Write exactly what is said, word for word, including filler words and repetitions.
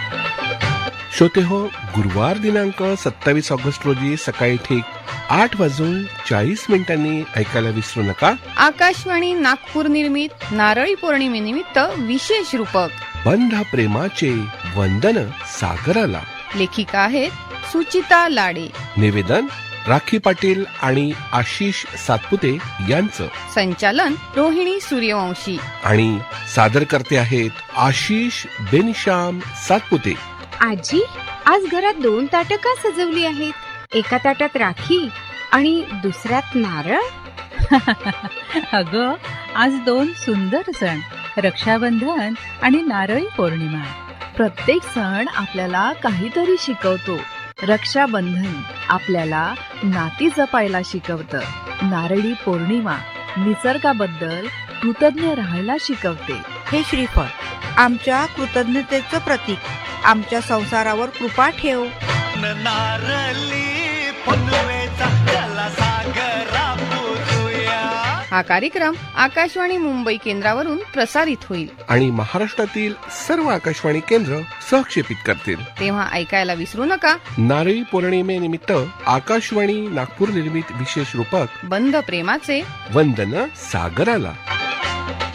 श्रोते हो, गुरुवार दिनांक सत्तावीस ऑगस्ट रोजी सकाळी ठीक आठ वाजून चाळीस मिनिटांनी ऐकायला विसरू नका आकाशवाणी नागपूर निर्मित नारळी पौर्णिमेनिमित्त विशेष रूपक बंध प्रेमाचे वंदन सागराला. लेखिका आहेत सुचिता लाडे. निवेदन राखी पाटील आणि आशिष सातपुते यांचं. संचालन रोहिणी सूर्यवंशी. आणि सादर करते आहेत आशिष बेनिशाम सातपुते. आजी, आज घरात दोन ताटं का सजवली आहेत? एका ताटात राखी आणि दुसऱ्यात नारळ. अगं, आज दोन सुंदर सण, रक्षाबंधन आणि नारळी पौर्णिमा. प्रत्येक सण आपल्याला काहीतरी शिकवतो. रक्षाबंधन आपल्याला नाती जपायला शिकवतं. नारळी पौर्णिमा निसर्गाबद्दल कृतज्ञ राहायला शिकवते. हे श्रीफळ आमच्या कृतज्ञतेचं प्रतीक. आमच्या संसारावर कृपा ठेव. नारळी पनवेचा जला सागरा पुरूया. हा कार्यक्रम आकाशवाणी मुंबई केंद्रावरून प्रसारित होईल आणि महाराष्ट्रातील सर्व आकाशवाणी केंद्र सहक्षेपित करतील. तेव्हा ऐकायला विसरू नका नारळी पौर्णिमेनिमित्त आकाशवाणी नागपूर निर्मित विशेष रूपक बंध प्रेमाचे वंदन सागराला.